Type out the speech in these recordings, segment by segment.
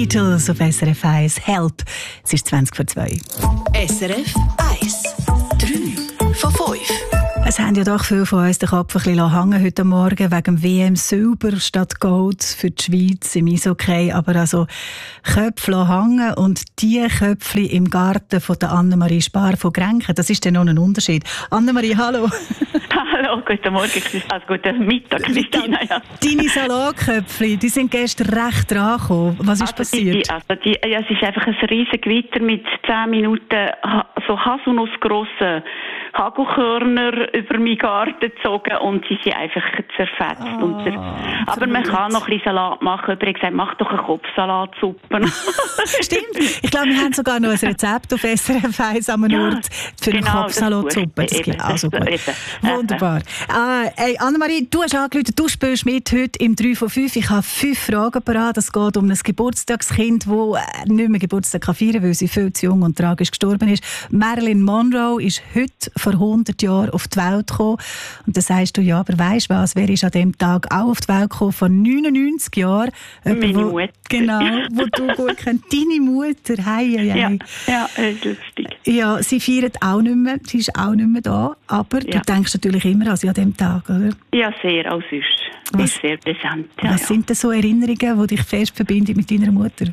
Beatles auf SRF 1. Help. Es ist 20:02. SRF 1. 3 von 5. Es haben ja doch viele von uns den Kopf ein bisschen hängen heute Morgen wegen dem WM Silber statt Gold für die Schweiz im Eishockey. Aber also Köpfe hängen und die Köpfe im Garten von der Annemarie Spar von Grenken, das ist dann noch ein Unterschied. Annemarie, hallo. Hallo, guten Morgen, also guten Mittag, Christina. Ja. Deine Salatköpfe, die sind gestern recht dran gekommen. Was ist passiert? Es ist einfach ein riesen Gewitter mit 10 Minuten so haselnussgrossen Hagelkörner über meinen Garten gezogen und sie sind einfach zerfetzt. Aber man kann noch ein bisschen Salat machen. Jemand hat gesagt, mach doch eine Kopfsalatsuppe. Stimmt. Ich glaube, wir haben sogar noch ein Rezept auf SRF 1 am Ort für eine Kopfsalatsuppe. Also gut. Wunderbar. Annemarie, du hast angerufen, du spielst mit heute im 3 von 5. Ich habe 5 Fragen parat. Es geht um ein Geburtstagskind, das nicht mehr Geburtstag feiern kann, weil sie viel zu jung und tragisch gestorben ist. Marilyn Monroe ist heute vor 100 Jahren auf die Welt gekommen. Und dann sagst du, ja, aber weisst was, wer ist an dem Tag auch auf die Welt gekommen? Vor 99 Jahren. Meine Mutter. Genau, wo du gut kennst. Deine Mutter, hei. Ja, lustig. Ja, sie feiert auch nicht mehr, sie ist auch nicht mehr da, aber du denkst natürlich immer an sie an dem Tag, oder? Ja, sehr, auch sonst. Sie ist sehr präsent. Was sind denn so Erinnerungen, die dich fest verbinden mit deiner Mutter?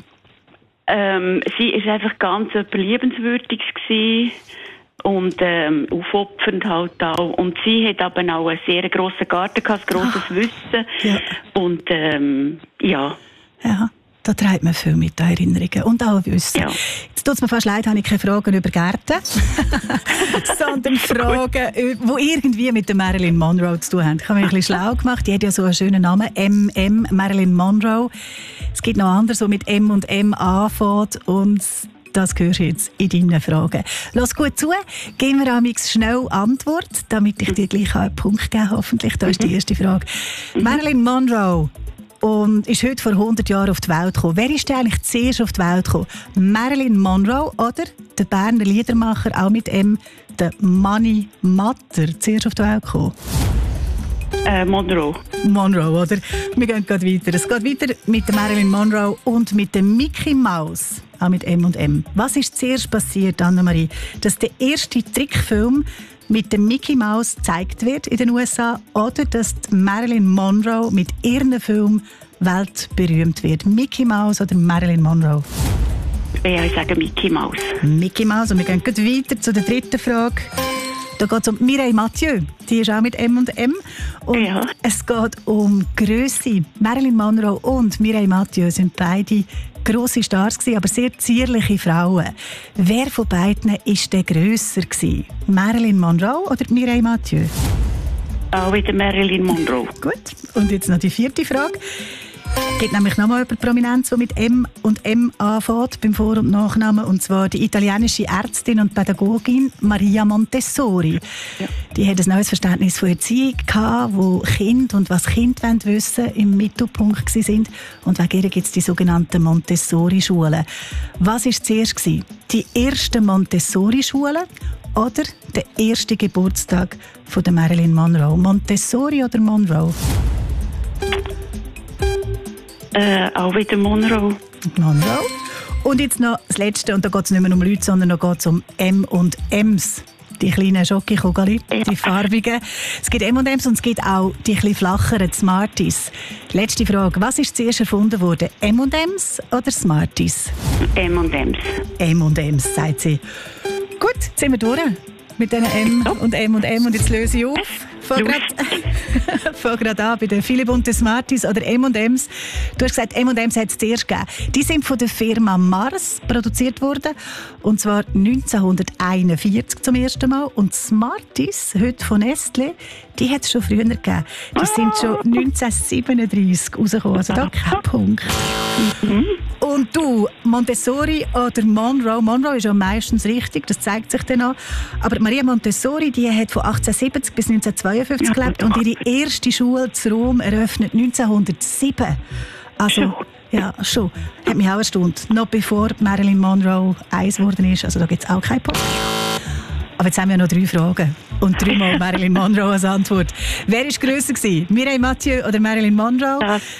Sie war einfach ganz liebenswürdig gewesen. Und aufopfernd halt auch. Und sie hat aber auch einen sehr grossen Garten gehabt, ein grosses Wissen. Ja. Und ja, da trägt man viel mit Erinnerungen und auch Wissen. Ja. Jetzt tut es mir fast leid, habe ich keine Fragen über Gärten, sondern Fragen, die irgendwie mit der Marilyn Monroe zu tun haben. Ich habe mich ein bisschen schlau gemacht. Die hat ja so einen schönen Namen, M.M. Marilyn Monroe. Es gibt noch andere, so mit M und M anfängt und das hörst du jetzt in deinen Fragen. Lass gut zu, geben wir amix schnell Antwort, damit ich dir gleich einen Punkt geben kann. Hoffentlich, das ist die erste Frage. Marilyn Monroe ist heute vor 100 Jahren auf die Welt gekommen. Wer ist denn eigentlich zuerst auf die Welt gekommen? Marilyn Monroe oder der Berner Liedermacher, auch mit M, der Mani Matter, zuerst auf die Welt gekommen? Monroe, oder? Wir gehen gerade weiter. Es geht weiter mit der Marilyn Monroe und mit der Mickey Mouse, auch mit M und M. Was ist zuerst passiert, Annemarie? Dass der erste Trickfilm mit der Mickey Mouse gezeigt wird in den USA oder dass Marilyn Monroe mit ihrem Film weltberühmt wird? Mickey Mouse oder Marilyn Monroe? Ja, ich sage Mickey Mouse. Mickey Mouse. Und wir gehen gleich weiter zu der dritten Frage. Da geht es um Mireille Mathieu. Die ist auch mit M und M. Und es geht um Grösse. Marilyn Monroe und Mireille Mathieu sind beide grosse Stars gewesen, aber sehr zierliche Frauen. Wer von beiden war denn grösser gewesen? Marilyn Monroe oder Mireille Mathieu? Auch wieder Marilyn Monroe. Gut. Und jetzt noch die vierte Frage. Es gibt nämlich nochmal jemand Prominenz, die mit M und M anfängt, beim Vor- und Nachnamen, und zwar die italienische Ärztin und Pädagogin Maria Montessori. Ja. Die hat ein neues Verständnis von Erziehung gehabt, wo Kind und was Kind wissen wollen, im Mittelpunkt sind. Und wegen ihr gibt es die sogenannten Montessori-Schulen. Was war zuerst gewesen? Die ersten Montessori-Schulen oder der erste Geburtstag von der Marilyn Monroe? Montessori oder Monroe? Auch wieder Monroe. Und jetzt noch das Letzte, und da geht es nicht mehr um Leute, sondern da geht es um M&M's. Die kleinen Schokokugeli, die farbigen. Es gibt M&M's und es gibt auch die etwas flacheren Smarties. Letzte Frage, was ist zuerst erfunden worden? M&M's oder Smarties? M&M's. M&M's, sagt sie. Gut, jetzt sind wir durch mit diesen M und M und M und jetzt löse ich auf. Fang gerade an bei den Philipp und den Smarties oder M&M's. Du hast gesagt, M&M's hat es zuerst gegeben. Die sind von der Firma Mars produziert worden. Und zwar 1941 zum ersten Mal. Und Smarties, heute von Nestlé, die hat es schon früher gegeben. Die sind schon 1937 rausgekommen. Also da kein Punkt. Und du, Montessori oder Monroe? Monroe ist ja meistens richtig, das zeigt sich dann auch. Aber Maria Montessori, die hat von 1870 bis 1952 gelebt und ihre erste Schule zu Rom eröffnet 1907. Also, ja, schon. Hat mich auch erstaunt. Noch bevor Marilyn Monroe 1 geworden ist. Also da gibt es auch keinen Punkt. Aber jetzt haben wir noch 3 Fragen. Und 3-mal Marilyn Monroe als Antwort. Wer war grösser gewesen? Mireille Mathieu oder Marilyn Monroe? Das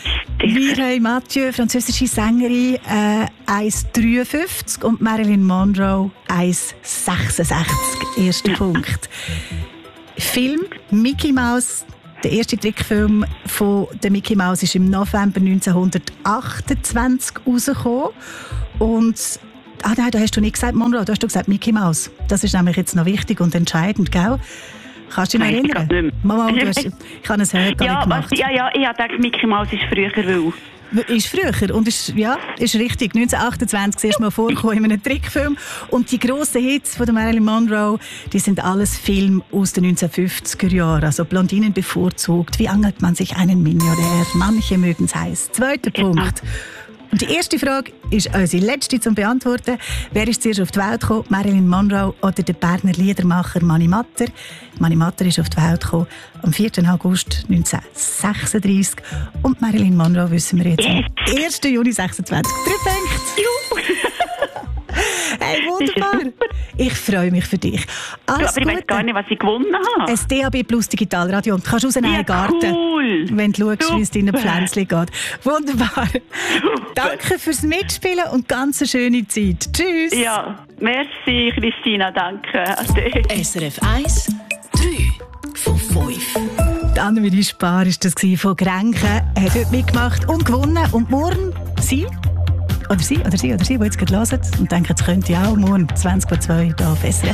Mireille Mathieu, französische Sängerin, 1,53 und Marilyn Monroe 1,66. Erster Punkt. Film Mickey Mouse. Der erste Trickfilm von der Mickey Mouse ist im November 1928 rausgekommen. Und nein, da hast du nicht gesagt Monroe, da hast du gesagt Mickey Mouse. Das ist nämlich jetzt noch wichtig und entscheidend, gell? Kannst du dich noch erinnern? Mama, ich habe es heute gar nicht gemacht. Ich dachte, Mickey Mouse ist früher, weil... Ist früher und ist richtig. 1928 das erste Mal vorgekommen in einem Trickfilm. Und die grossen Hits von der Marilyn Monroe, die sind alles Filme aus den 1950er Jahren. Also Blondinen bevorzugt, wie angelt man sich einen Millionär, manche mögen es heiß. Zweiter Punkt. Und die erste Frage ist unsere letzte zum Beantworten. Wer ist zuerst auf die Welt gekommen? Marilyn Monroe oder der Berner Liedermacher Mani Matter? Mani Matter ist auf die Welt gekommen am 4. August 1936. Und Marilyn Monroe wissen wir jetzt am 1. Juni 26. 3 Punkte. Hey, wunderbar. Ich freue mich für dich. Alles aber ich weiß gar nicht, was ich gewonnen habe. Ein DAB Plus Digitalradio. Du kannst raus in einen Garten, cool. wenn du schaust, wie es deinen Pflänzchen geht. Wunderbar. Danke fürs Mitspielen und ganz eine schöne Zeit. Tschüss. Ja, merci Christina, danke. SRF 1, 3 von 5. Anne-Marie Spar war das von Grenken. Er hat heute mitgemacht und gewonnen. Und morgen sie, die jetzt gerade hören und denken, es könnte ja auch morgen 20:02 hier auf SRF.